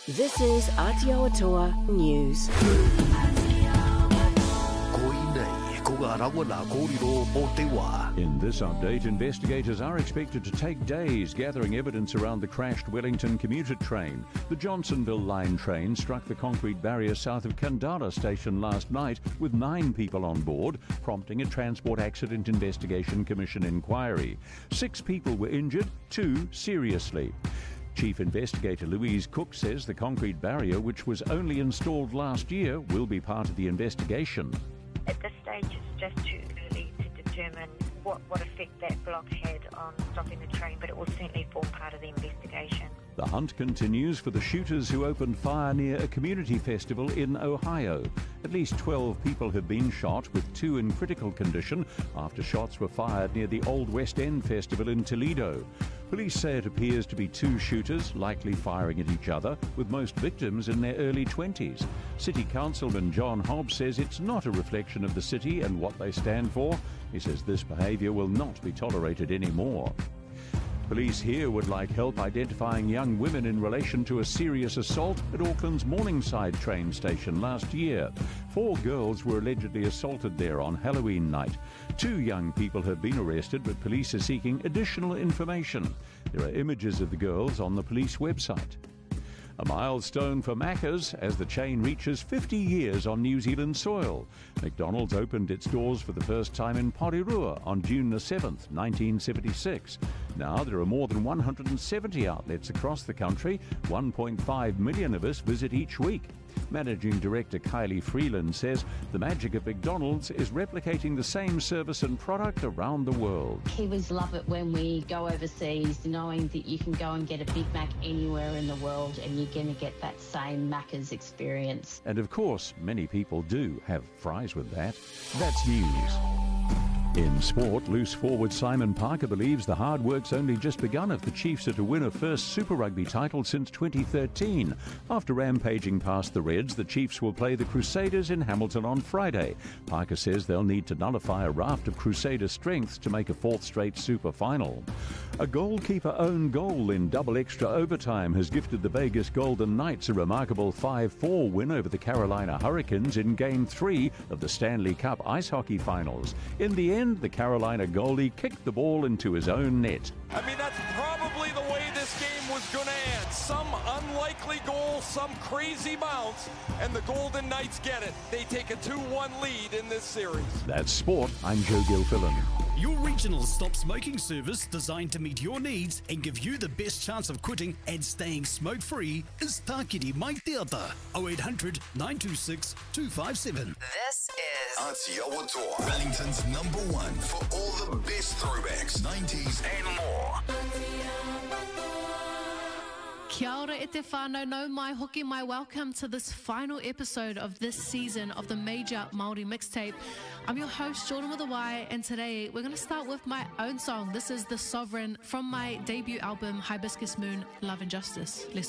This is Aotearoa News. In this update, investigators are expected to take days gathering evidence around the crashed Wellington commuter train. The Johnsonville line train struck the concrete barrier south of Kandara station last night with 9 people on board, prompting a Transport Accident Investigation Commission inquiry. 6 people were injured, 2 seriously. Chief Investigator Louise Cook says the concrete barrier, which was only installed last year, will be part of the investigation. At this stage, it's just too early to determine what effect that block had on stopping the train, but it will certainly form part of the investigation. The hunt continues for the shooters who opened fire near a community festival in Ohio. At least 12 people have been shot, with 2 in critical condition after shots were fired near the Old West End Festival in Toledo. Police say it appears to be 2 shooters, likely firing at each other, with most victims in their early 20s. City Councilman John Hobbs says it's not a reflection of the city and what they stand for. He says this behaviour will not be tolerated anymore. Police here would like help identifying young women in relation to a serious assault at Auckland's Morningside train station last year. 4 girls were allegedly assaulted there on Halloween night. 2 young people have been arrested, but police are seeking additional information. There are images of the girls on the police website. A milestone for Macca's as the chain reaches 50 years on New Zealand soil. McDonald's opened its doors for the first time in Porirua on June the 7th, 1976. Now there are more than 170 outlets across the country. 1.5 million of us visit each week. Managing Director Kylie Freeland says the magic of McDonald's is replicating the same service and product around the world. Kiwis love it when we go overseas, knowing that you can go and get a Big Mac anywhere in the world and you're going to get that same Macca's experience. And of course, many people do have fries with that. That's news. In sport, loose forward Simon Parker believes the hard work's only just begun if the Chiefs are to win a first Super Rugby title since 2013. After rampaging past the Reds, the Chiefs will play the Crusaders in Hamilton on Friday. Parker says they'll need to nullify a raft of Crusader strengths to make a 4th straight Super Final. A goalkeeper-owned goal in double extra overtime has gifted the Vegas Golden Knights a remarkable 5-4 win over the Carolina Hurricanes in Game 3 of the Stanley Cup Ice Hockey Finals. In the end, the Carolina goalie kicked the ball into his own net. I mean, that's probably the way this game was going to end. Some unlikely goal, some crazy bounce, and the Golden Knights get it. They take a 2-1 lead in this series. That's sport. I'm Joe Gilfillan. Your regional stop smoking service designed to meet your needs and give you the best chance of quitting and staying smoke-free is Tākiri Mai Te Ata, 0800 926 257. This is Aotearoa, Wellington's #1 for all the best throwbacks, 90s and more. Kia ora e te whānau, nau mai hoki mai. Welcome to this final episode of this season of the Major Māori Mixtape. I'm your host, Jordan with a Y, and today we're going to start with my own song. This is The Sovereign from my debut album, Hibiscus Moon, Love and Justice. Let's